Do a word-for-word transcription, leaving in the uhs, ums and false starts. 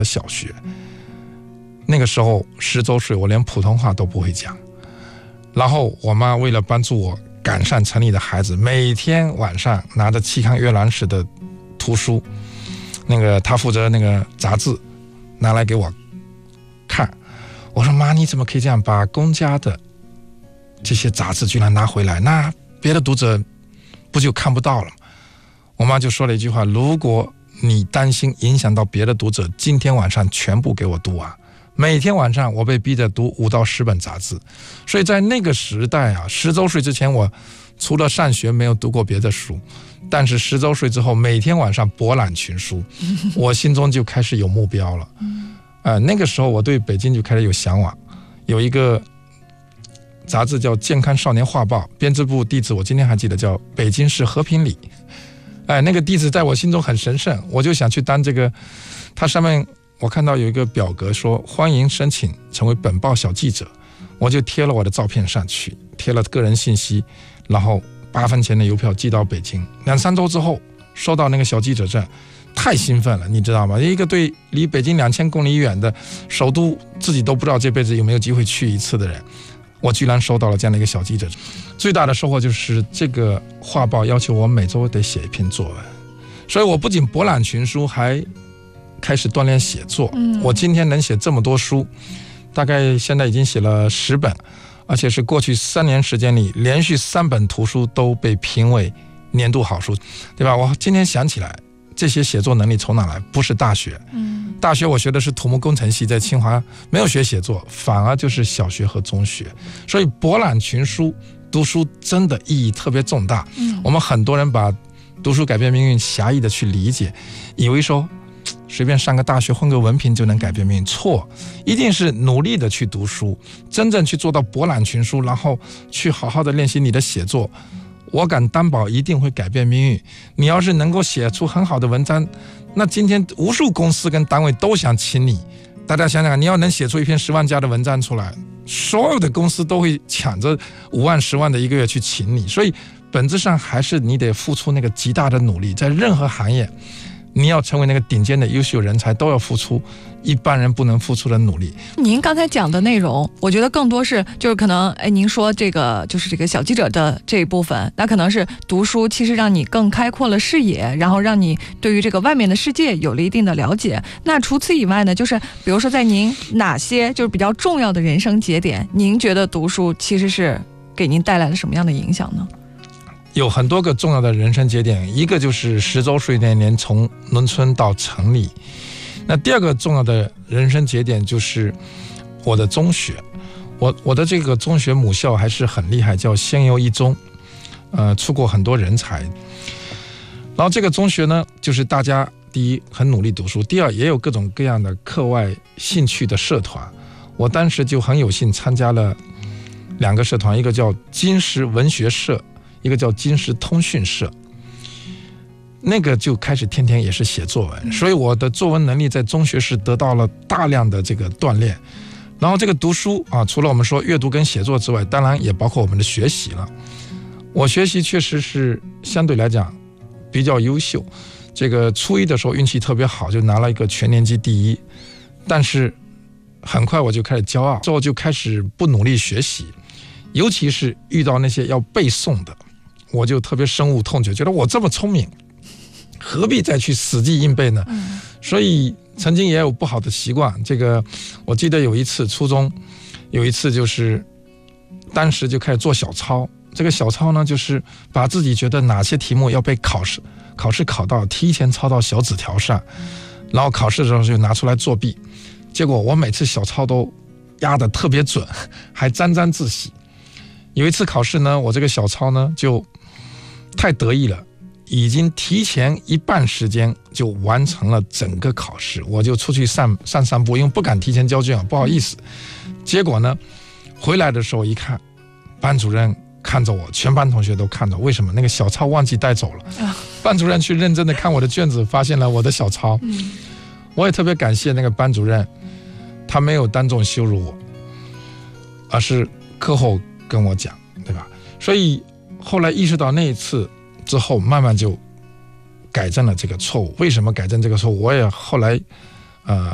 小学，那个时候十周岁，我连普通话都不会讲。然后我妈为了帮助我赶上城里的孩子，每天晚上拿着期刊阅览室的图书，那个她负责那个杂志，拿来给我看。我说妈，你怎么可以这样把公家的这些杂志居然拿回来？那别的读者不就看不到了吗？我妈就说了一句话：如果你担心影响到别的读者，今天晚上全部给我读啊！每天晚上我被逼着读五到十本杂志。所以在那个时代啊，十周岁之前我除了上学没有读过别的书，但是十周岁之后每天晚上博览群书，我心中就开始有目标了。呃，那个时候我对北京就开始有向往，有一个杂志叫《健康少年画报》，编织部地址我今天还记得，叫北京市和平里。哎，那个地址在我心中很神圣，我就想去当这个。它上面我看到有一个表格说欢迎申请成为本报小记者，我就贴了我的照片上去，贴了个人信息，然后八分钱的邮票寄到北京。两三周之后收到那个小记者证，太兴奋了，你知道吗？一个对离北京两千公里远的首都自己都不知道这辈子有没有机会去一次的人，我居然收到了这样的一个小记者证。最大的收获就是这个画报要求我每周得写一篇作文，所以我不仅博览群书，还开始锻炼写作。嗯，我今天能写这么多书，大概现在已经写了十本，而且是过去三年时间里连续三本图书都被评为年度好书，对吧？我今天想起来，这些写作能力从哪来？不是大学，嗯，大学我学的是土木工程系，在清华没有学写作，反而就是小学和中学。所以博览群书，读书真的意义特别重大。嗯，我们很多人把读书改变命运狭义的去理解，以为说随便上个大学混个文凭就能改变命运，错，一定是努力的去读书，真正去做到博览群书，然后去好好的练习你的写作，我敢担保一定会改变命运。你要是能够写出很好的文章，那今天无数公司跟单位都想请你。大家想想，你要能写出一篇十万加的文章出来，所有的公司都会抢着五万十万的一个月去请你。所以本质上还是你得付出那个极大的努力，在任何行业你要成为那个顶尖的优秀人才，都要付出一般人不能付出的努力。 您刚才讲的内容，我觉得更多是就是可能，哎，您说这个就是这个小记者的这一部分，那可能是读书其实让你更开阔了视野，然后让你对于这个外面的世界有了一定的了解。那除此以外呢，就是比如说在您哪些就是比较重要的人生节点，您觉得读书其实是给您带来了什么样的影响呢？ 有很多个重要的人生节点，一个就是十周岁那年从农村到城里。那第二个重要的人生节点就是我的中学，我我的这个中学母校还是很厉害，叫仙游一中，呃，出过很多人才。然后这个中学呢，就是大家第一很努力读书，第二也有各种各样的课外兴趣的社团。我当时就很有幸参加了两个社团，一个叫金石文学社，一个叫金石通讯社。那个就开始天天也是写作文，所以我的作文能力在中学时得到了大量的这个锻炼。然后这个读书啊，除了我们说阅读跟写作之外，当然也包括我们的学习了。我学习确实是相对来讲比较优秀，这个初一的时候运气特别好，就拿了一个全年级第一。但是很快我就开始骄傲，之后就开始不努力学习，尤其是遇到那些要背诵的，我就特别深恶痛绝，觉得我这么聪明，何必再去死记硬背呢？嗯、所以曾经也有不好的习惯。这个我记得有一次初中有一次就是当时就开始做小抄，这个小抄呢就是把自己觉得哪些题目要被考试考试考到，提前抄到小纸条上，然后考试的时候就拿出来作弊。结果我每次小抄都压得特别准，还沾沾自喜。有一次考试呢，我这个小抄呢就太得意了，已经提前一半时间就完成了整个考试，我就出去散散散步，因为不敢提前交卷，不好意思。结果呢，回来的时候一看，班主任看着我，全班同学都看着，为什么？那个小抄忘记带走了。班主任去认真的看我的卷子，发现了我的小抄。我也特别感谢那个班主任，他没有当众羞辱我，而是课后跟我讲，对吧？所以后来意识到那一次之后，慢慢就改正了这个错误。为什么改正这个错误？我也后来呃